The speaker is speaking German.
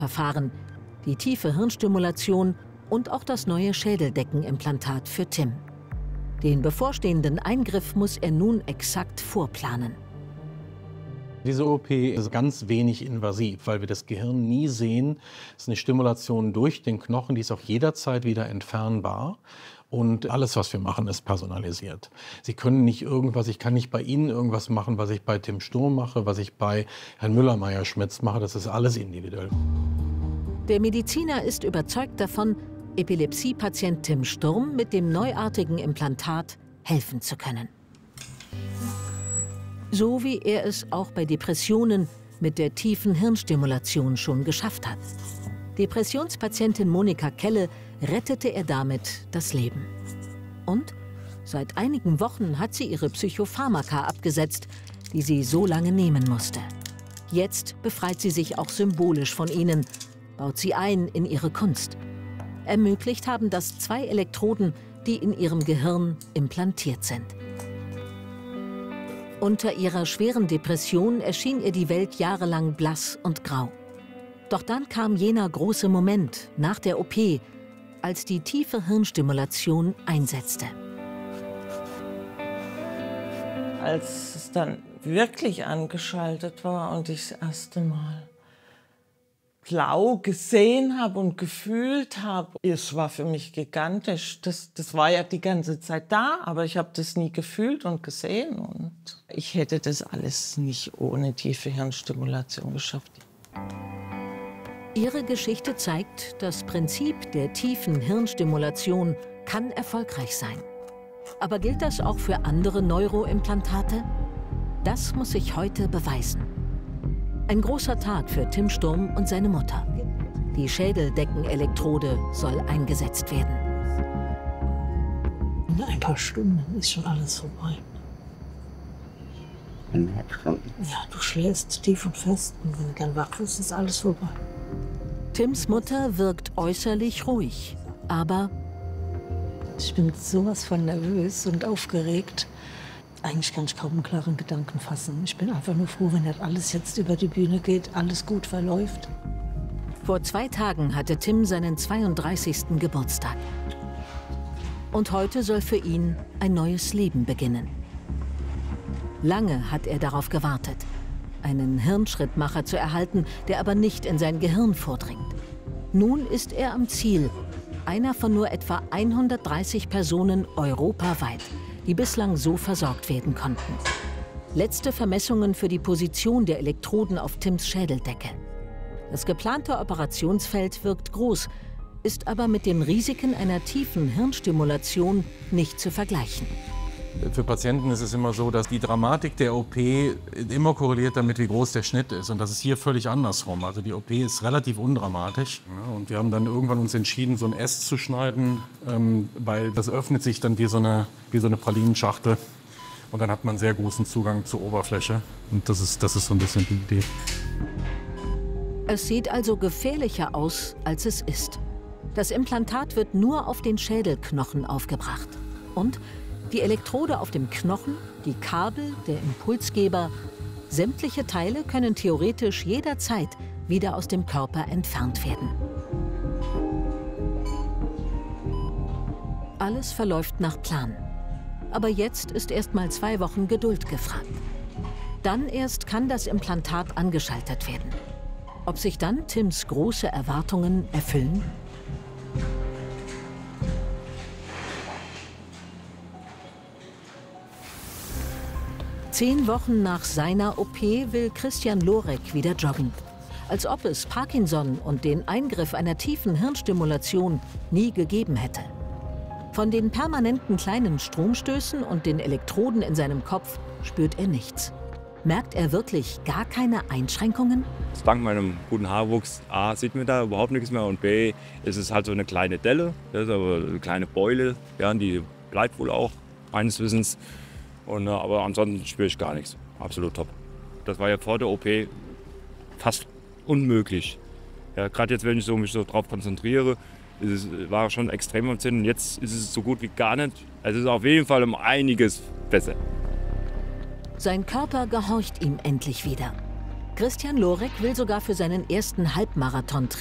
Verfahren, die tiefe Hirnstimulation und auch das neue Schädeldeckenimplantat für Tim. Den bevorstehenden Eingriff muss er nun exakt vorplanen. Diese OP ist ganz wenig invasiv, weil wir das Gehirn nie sehen. Es ist eine Stimulation durch den Knochen, die ist auch jederzeit wieder entfernbar. Und alles, was wir machen, ist personalisiert. Sie können nicht irgendwas, ich kann nicht bei Ihnen irgendwas machen, was ich bei Tim Sturm mache, was ich bei Herrn Müller-Meyer-Schmitz mache. Das ist alles individuell. Der Mediziner ist überzeugt davon, Epilepsiepatient Tim Sturm mit dem neuartigen Implantat helfen zu können. So wie er es auch bei Depressionen mit der tiefen Hirnstimulation schon geschafft hat. Depressionspatientin Monika Kelle rettete er damit das Leben. Und seit einigen Wochen hat sie ihre Psychopharmaka abgesetzt, die sie so lange nehmen musste. Jetzt befreit sie sich auch symbolisch von ihnen, baut sie ein in ihre Kunst. Ermöglicht haben das 2 Elektroden, die in ihrem Gehirn implantiert sind. Unter ihrer schweren Depression erschien ihr die Welt jahrelang blass und grau. Doch dann kam jener große Moment nach der OP, als die tiefe Hirnstimulation einsetzte. Als es dann wirklich angeschaltet war und ich das erste Mal blau gesehen habe und gefühlt habe, es war für mich gigantisch. Das war ja die ganze Zeit da, aber ich habe das nie gefühlt und gesehen. Und ich hätte das alles nicht ohne tiefe Hirnstimulation geschafft. Ihre Geschichte zeigt, das Prinzip der tiefen Hirnstimulation kann erfolgreich sein. Aber gilt das auch für andere Neuroimplantate? Das muss sich heute beweisen. Ein großer Tag für Tim Sturm und seine Mutter. Die Schädeldeckenelektrode soll eingesetzt werden. In ein paar Stunden ist schon alles vorbei. Ja, du schläfst tief und fest und wenn du dann wach wirst, ist alles vorbei. Tims Mutter wirkt äußerlich ruhig, aber ich bin sowas von nervös und aufgeregt. Eigentlich kann ich kaum einen klaren Gedanken fassen. Ich bin einfach nur froh, wenn das alles jetzt über die Bühne geht, alles gut verläuft. Vor 2 Tagen hatte Tim seinen 32. Geburtstag. Und heute soll für ihn ein neues Leben beginnen. Lange hat er darauf gewartet, einen Hirnschrittmacher zu erhalten, der aber nicht in sein Gehirn vordringt. Nun ist er am Ziel, einer von nur etwa 130 Personen europaweit, die bislang so versorgt werden konnten. Letzte Vermessungen für die Position der Elektroden auf Tims Schädeldecke. Das geplante Operationsfeld wirkt groß, ist aber mit den Risiken einer tiefen Hirnstimulation nicht zu vergleichen. Für Patienten ist es immer so, dass die Dramatik der OP immer korreliert damit, wie groß der Schnitt ist. Und das ist hier völlig andersrum. Also die OP ist relativ undramatisch. Ja, und wir haben dann irgendwann uns entschieden, so ein S zu schneiden, weil das öffnet sich dann wie so eine Pralinenschachtel. Und dann hat man sehr großen Zugang zur Oberfläche. Und das ist so ein bisschen die Idee. Es sieht also gefährlicher aus, als es ist. Das Implantat wird nur auf den Schädelknochen aufgebracht. Und die Elektrode auf dem Knochen, die Kabel, der Impulsgeber, sämtliche Teile können theoretisch jederzeit wieder aus dem Körper entfernt werden. Alles verläuft nach Plan. Aber jetzt ist erst mal 2 Wochen Geduld gefragt. Dann erst kann das Implantat angeschaltet werden. Ob sich dann Tims große Erwartungen erfüllen? Zehn Wochen nach seiner OP will Christian Lorek wieder joggen. Als ob es Parkinson und den Eingriff einer tiefen Hirnstimulation nie gegeben hätte. Von den permanenten kleinen Stromstößen und den Elektroden in seinem Kopf spürt er nichts. Merkt er wirklich gar keine Einschränkungen? Dank meinem guten Haarwuchs A sieht man da überhaupt nichts mehr und B ist es halt so eine kleine Delle, das ist aber eine kleine Beule, ja, die bleibt wohl auch meines Wissens. Und, aber ansonsten spüre ich gar nichts. Absolut top. Das war ja vor der OP fast unmöglich. Ja, gerade jetzt, wenn ich mich so drauf konzentriere, war schon extrem am Zinn. Und jetzt ist es so gut wie gar nicht. Also es ist auf jeden Fall um einiges besser. Sein Körper gehorcht ihm endlich wieder. Christian Lorek will sogar für seinen ersten Halbmarathon trainieren.